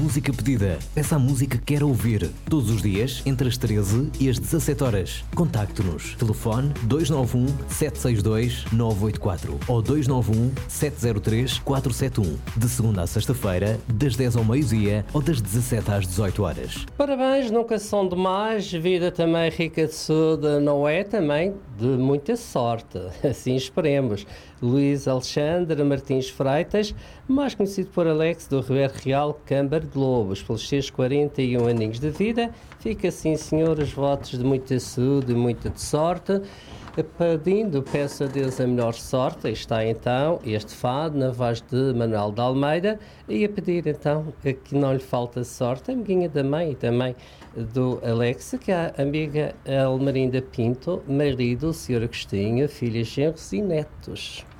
música pedida. Peça a música que quer ouvir. Todos os dias, entre as 13 e as 17 horas. Contacte-nos. Telefone 291 762 984 ou 291 703 471. De segunda a sexta-feira, das 10 ao meio-dia ou das 17 às 18 horas. Parabéns, nunca são demais. Vida também rica de saúde, não é? Também de muita sorte. Assim esperemos. Luís Alexandre Martins Freitas, mais conhecido por Alex, do Ribeiro Real Câmara de Lobos, pelos seus 41 aninhos de vida. Fica assim, senhor, os votos de muita saúde e muita sorte. Pedindo, peço a Deus a melhor sorte. Aí está então este fado na voz de Manuel de Almeida, e a pedir então que não lhe falta sorte, a amiguinha da mãe e também do Alex, que é a amiga Almerinda Pinto, marido, o Sr. Agostinho, filhas, genros e netos.